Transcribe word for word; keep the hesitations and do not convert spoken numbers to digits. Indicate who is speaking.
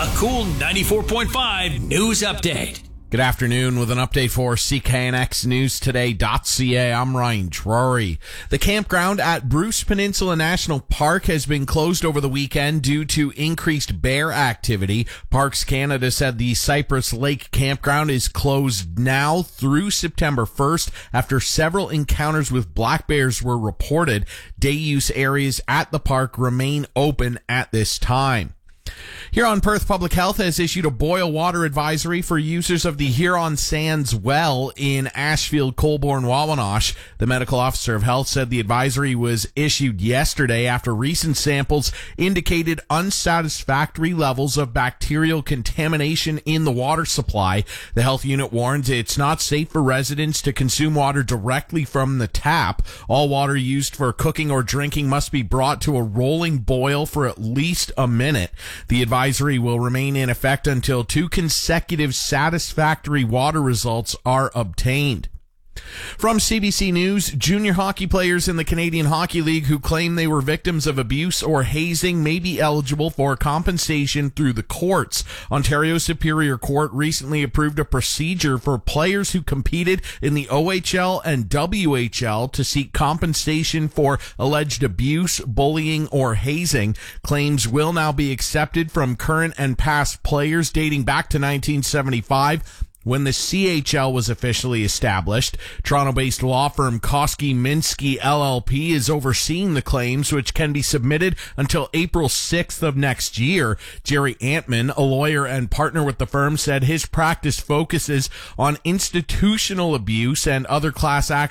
Speaker 1: A cool ninety-four point five news update.
Speaker 2: Good afternoon with an update for C K N X News Today dot C A. I'm Ryan Drury. The campground at Bruce Peninsula National Park has been closed over the weekend due to increased bear activity. Parks Canada said the Cypress Lake campground is closed now through September first after several encounters with black bears were reported. Day use areas at the park remain open at this time. Huron Perth Public Health has issued a boil water advisory for users of the Huron Sands well in Ashfield, Colborne, Wawanosh. The medical officer of health said the advisory was issued yesterday after recent samples indicated unsatisfactory levels of bacterial contamination in the water supply. The health unit warns it's not safe for residents to consume water directly from the tap. All water used for cooking or drinking must be brought to a rolling boil for at least a minute. The advisory will remain in effect until two consecutive satisfactory water results are obtained. From C B C News, junior hockey players in the Canadian Hockey League who claim they were victims of abuse or hazing may be eligible for compensation through the courts. Ontario Superior Court recently approved a procedure for players who competed in the O H L and W H L to seek compensation for alleged abuse, bullying, or hazing. Claims will now be accepted from current and past players dating back to nineteen seventy-five. When the C H L was officially established. Toronto-based law firm Koski Minsky L L P is overseeing the claims, which can be submitted until April sixth of next year. Jerry Antman, a lawyer and partner with the firm, said his practice focuses on institutional abuse and other class action